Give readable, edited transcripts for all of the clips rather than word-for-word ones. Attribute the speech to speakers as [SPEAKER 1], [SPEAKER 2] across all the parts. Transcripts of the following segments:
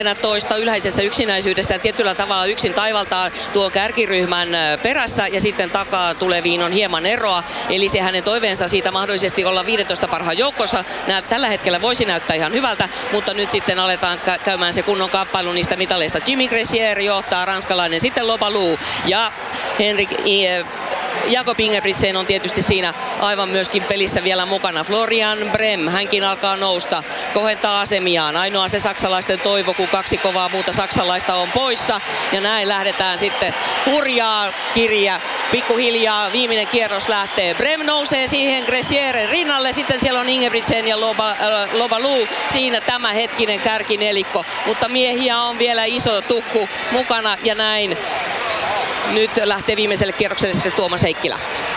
[SPEAKER 1] toista ylhäisessä yksinäisyydessä tietyllä tavalla yksin taivaltaa tuo kärkiryhmän perässä ja sitten takaa tuleviin on hieman eroa. Eli se hänen toiveensa siitä mahdollisesti olla 15 parhaan joukossa tällä hetkellä voisi näyttää ihan hyvältä, mutta nyt sitten aletaan käymään se kunnon kamppailu niistä mitaleista. Jimmy Gressier johtaa, ranskalainen, sitten Lobalu ja Jakob Ingebrigtsen on tietysti siinä aivan myöskin pelissä vielä mukana. Florian Brem, hänkin alkaa nousta, kohentaa asemiaan. Ainoa se saksalaisten toivo, kun kaksi kovaa muuta saksalaista on poissa. Ja näin lähdetään sitten hurjaa kirja. Pikkuhiljaa viimeinen kierros lähtee. Brem nousee siihen Gressierin rinnalle. Sitten siellä on Ingebrigtsen ja Lobalu. Siinä tämä hetkinen kärkinelikko. Mutta miehiä on vielä iso tukku mukana ja näin. Nyt lähtee viimeiselle kierrokselle sitten Tuomas Heikkilä.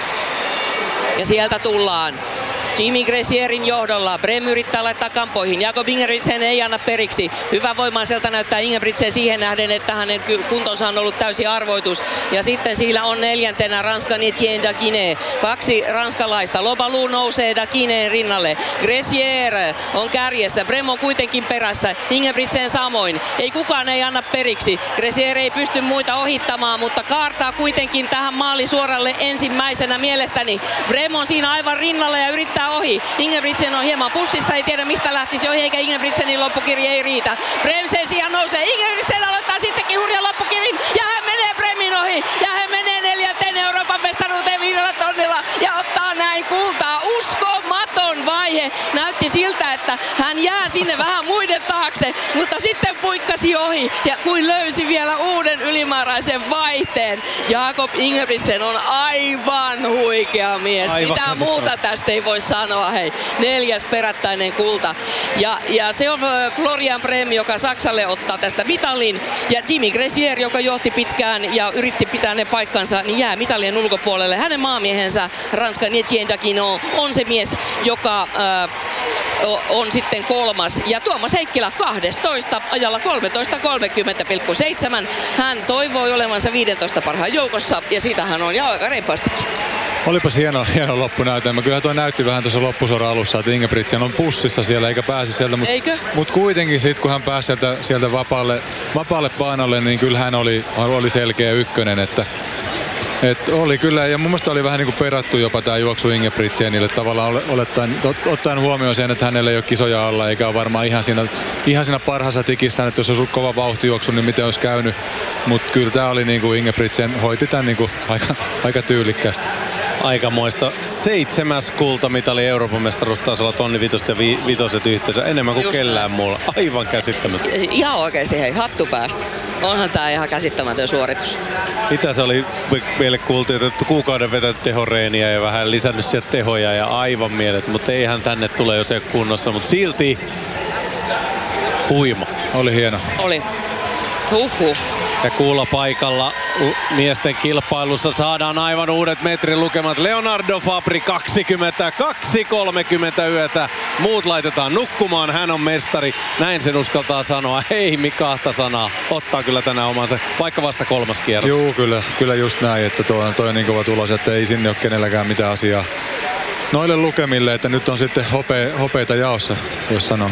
[SPEAKER 1] Ja sieltä tullaan. Jimmy Gressierin johdolla. Brem yrittää laittaa kampoihin. Jakob Ingebrigtsen ei anna periksi. Hyvävoimaiselta näyttää Ingebrigtsen siihen nähden, että hänen kuntonsa on ollut täysi arvoitus. Ja sitten siellä on neljäntenä Ranskan Etienne Daguiné. Kaksi ranskalaista. Lobalu nousee Daguineen rinnalle. Gressier on kärjessä. Brem on kuitenkin perässä. Ingebrigtsen samoin. Kukaan ei anna periksi. Gressier ei pysty muita ohittamaan, mutta kaartaa kuitenkin tähän maalisuoralle ensimmäisenä mielestäni. Brem on siinä aivan rinnalla ja yrittää ohi. Ingebrigtsen on hieman pussissa, ei tiedä mistä lähtisi ohi, eikä Ingebrigtsenin loppukirja ei riitä. Brem sen sijaan nousee. Ingebrigtsen aloittaa sittenkin hurjan loppukirin ja hän menee Bremin ohi. Ja hän menee 4. Euroopan mestaruuteen 5 tonnilla ja ottaa näin kultaa. Uskomaton vaihe. Näytti siltä, että hän jää sinne vähän muiden taakse, mutta sitten puikkasi ohi ja kuin löysi vielä uuden ylimääräisen vaihteen. Jakob Ingebrigtsen on aivan huikea mies. Mitään muuta tästä ei voi sanoa. Hei, 4. perättäinen kulta. Ja se on Florian Brem, joka Saksalle ottaa tästä mitalin. Ja Jimmy Gressier, joka johti pitkään ja yritti pitää ne paikkansa, niin jää mitalien ulkopuolelle. Hänen maamiehensä Ranskan Etienne Daguiné on se mies, joka on sitten 3. Ja Tuomas Heikkilä 12 ajalla 13.30,7. Hän toivoi olevansa 15 parhaan joukossa ja siitä hän on ja aika reippaastikin.
[SPEAKER 2] Olipas hieno loppunäytelmä. Kyllä tuo näytti vähän tuossa loppusuoran alussa, että Ingebrigtsen on pussissa siellä eikä pääse sieltä. Mutta kuitenkin sitten kun hän pääsi sieltä vapaalle painolle, niin kyllä hän oli selkeä ykkönen. Että oli kyllä, ja mun mielestä oli vähän niin kuin perattu jopa tämä juoksu Ingebrigtsenille tavallaan ottaen huomioon sen, että hänellä ei ole kisoja alla eikä ole varmaan ihan siinä parhaassa tikissä, että jos olisi ollut kova vauhtijuoksu, niin miten olisi käynyt. Mutta kyllä tämä oli niin kuin Ingebrigtsen hoiti tämän niin kuin aika tyylikkäästi.
[SPEAKER 3] Aikamoista 7. kultamitali Euroopan mestaruustasolla tonni 5 ja 5 yhteensä enemmän kuin kellään muulla. Aivan käsittämätöntä.
[SPEAKER 1] Ihan oikeasti hei, hattu päästä. Onhan tää ihan käsittämätön suoritus.
[SPEAKER 3] Mitä se oli meille kuultiin, että kuukauden vetänyt tehoreeniä ja vähän lisännyt sieltä tehoja ja aivan mielet, mutta eihän tänne tule jos ei ole kunnossa, mutta silti huima.
[SPEAKER 2] Oli hieno.
[SPEAKER 1] Oli. Huhhuh.
[SPEAKER 3] Ja kuulla paikalla miesten kilpailussa saadaan aivan uudet metrin lukemat. Leonardo Fabri 22.30 yötä. Muut laitetaan nukkumaan, hän on mestari. Näin sen uskaltaa sanoa. Ei kahta sanaa. Ottaa kyllä tänään omansa, vaikka vasta 3. kierros.
[SPEAKER 2] Joo, kyllä just näin, että toi on niin kova tulos, että ei sinne ole kenelläkään mitään asiaa noille lukemille, että nyt on sitten hopeita jaossa, jos sanoo.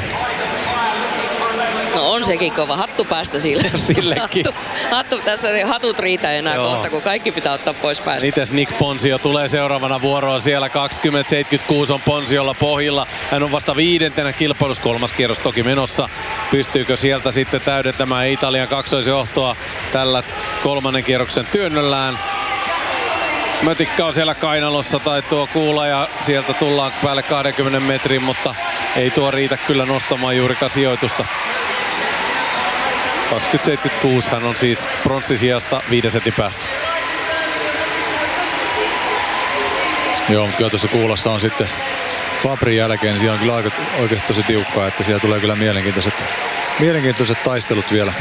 [SPEAKER 1] No on sekin kova. Hattu päästä sille.
[SPEAKER 3] Sillekin.
[SPEAKER 1] Hattu, tässä ei hatut riitä enää kohta, kun kaikki pitää ottaa pois päästä.
[SPEAKER 3] Mites Nick Ponsio tulee seuraavana vuoroon siellä. 20.76 on Ponsiolla pohjilla. Hän on vasta 5. kilpailussa, 3. kierros toki menossa. Pystyykö sieltä sitten täydentämään Italian kaksoisjohtoa tällä 3. kierroksen työnnöllään? Mötikka on siellä kainalossa tai tuo kuula ja sieltä tullaan päälle 20 metrin, mutta ei tuo riitä kyllä nostamaan juurikaan sijoitusta. 20.76 hän on siis pronssisijasta 5 setin päässä.
[SPEAKER 2] Joo, mutta kyllä tuossa kuulassa on sitten Fabrin jälkeen, niin siellä on kyllä oikeasti tosi tiukkaa, että siellä tulee kyllä mielenkiintoiset taistelut vielä.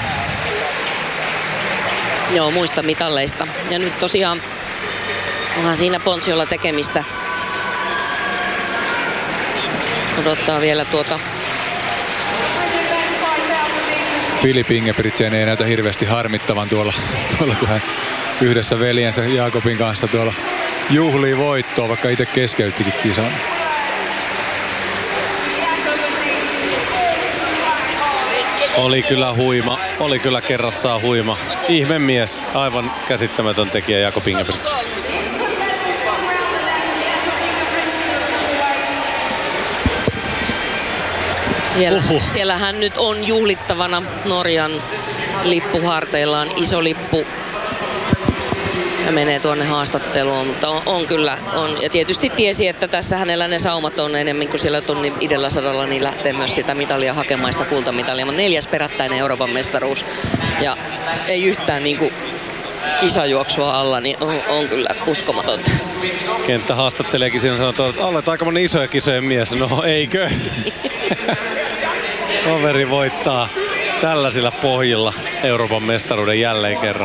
[SPEAKER 1] Joo, muista mitalleista. Ja nyt tosiaan onhan siinä Ponsiolla tekemistä. Odottaa vielä tuota.
[SPEAKER 2] Filip Ingebrigtsen ei näytä hirveästi harmittavan tuolla kun hän yhdessä veljensä Jakobin kanssa tuolla juhlii voittoa, vaikka itse keskeyttikin kisan.
[SPEAKER 3] Oli kyllä huima. Oli kyllä kerrassaan huima. Ihme mies. Aivan käsittämätön tekijä Jakob Ingebrigtsen.
[SPEAKER 1] Siellähän nyt on juhlittavana Norjan lippuharteillaan, iso lippu. Ja menee tuonne haastatteluun, mutta on kyllä. Ja tietysti tiesi, että tässä hänellä ne saumat on enemmän kuin siellä tunnin idellä sadalla, niin lähtee myös sitä mitalia hakemaan, sitä kultamitalia. Mutta 4. perättäinen Euroopan mestaruus ja ei yhtään niinku kisajuoksua alla, niin on kyllä uskomatonta.
[SPEAKER 3] Kenttä haastatteleekin siinä, sanoo, että olet aika monen isoja kisojen mies. No eikö? Kaveri voittaa tällaisilla pohjilla Euroopan mestaruuden jälleen kerran.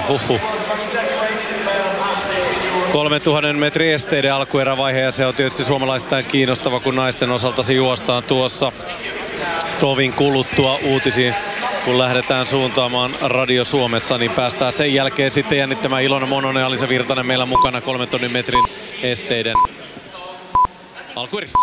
[SPEAKER 3] 3000 metrin esteiden alkuerävaihe, ja se on tietysti suomalaistain kiinnostava, kun naisten osalta se juostaan tuossa tovin kuluttua uutisiin. Kun lähdetään suuntaamaan Radio Suomessa, niin päästään sen jälkeen sitten jännittämään Ilona Mononen ja Alisa Virtanen meillä mukana 3000 metrin esteiden alkuerissä.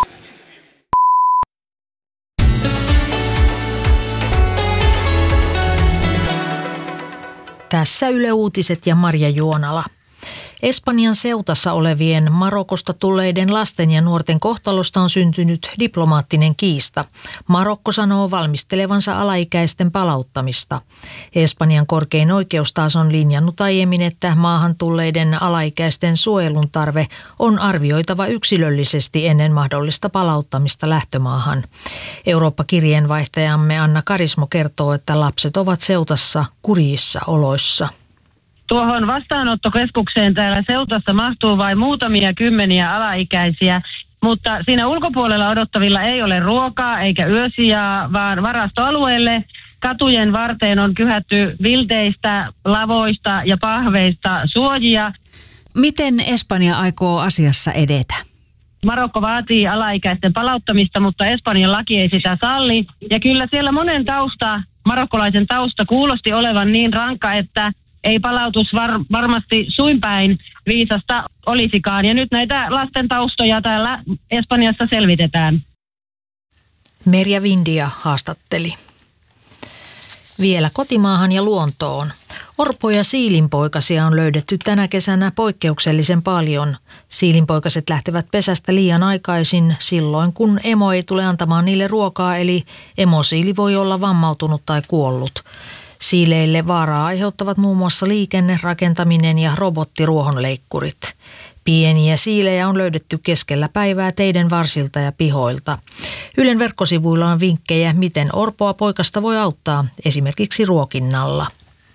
[SPEAKER 4] Tässä Yle Uutiset ja Marja Juonala. Espanjan Ceutassa olevien Marokosta tulleiden lasten ja nuorten kohtalosta on syntynyt diplomaattinen kiista. Marokko sanoo valmistelevansa alaikäisten palauttamista. Espanjan korkein oikeus taas on linjannut aiemmin, että maahan tulleiden alaikäisten suojelun tarve on arvioitava yksilöllisesti ennen mahdollista palauttamista lähtömaahan. Eurooppa-kirjeenvaihtajamme Anna Karismo kertoo, että lapset ovat Ceutassa kurjissa oloissa.
[SPEAKER 5] Tuohon vastaanottokeskukseen täällä Ceutassa mahtuu vain muutamia kymmeniä alaikäisiä, mutta siinä ulkopuolella odottavilla ei ole ruokaa eikä yösijaa, vaan varastoalueelle katujen varteen on kyhätty vilteistä, lavoista ja pahveista suojia.
[SPEAKER 6] Miten Espanja aikoo asiassa edetä?
[SPEAKER 5] Marokko vaatii alaikäisten palauttamista, mutta Espanjan laki ei sitä salli. Ja kyllä siellä monen marokkolaisen tausta kuulosti olevan niin rankka, että ei palautus varmasti suinpäin viisasta olisikaan. Ja nyt näitä lasten taustoja täällä Espanjassa selvitetään.
[SPEAKER 4] Merja Vindia haastatteli. Vielä kotimaahan ja luontoon. Orpo- ja siilinpoikasia on löydetty tänä kesänä poikkeuksellisen paljon. Siilinpoikaset lähtevät pesästä liian aikaisin silloin, kun emo ei tule antamaan niille ruokaa, eli emosiili voi olla vammautunut tai kuollut. Siileille vaaraa aiheuttavat muun muassa liikenne, rakentaminen ja robottiruohonleikkurit. Pieniä siilejä on löydetty keskellä päivää teiden varsilta ja pihoilta. Ylen verkkosivuilla on vinkkejä, miten orpoa poikasta voi auttaa, esimerkiksi ruokinnalla.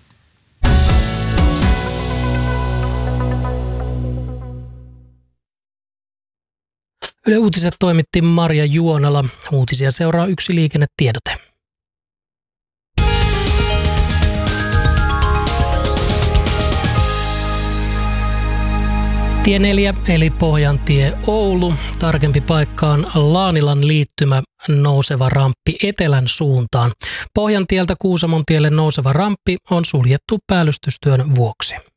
[SPEAKER 7] Yle Uutiset toimitti Marja Juonala. Uutisia seuraa Yksi liikennetiedote. Tie 4 eli Pohjantie Oulu. Tarkempi paikka on Laanilan liittymä nouseva ramppi etelän suuntaan. Pohjantieltä Kuusamontielle nouseva ramppi on suljettu päällystystyön vuoksi.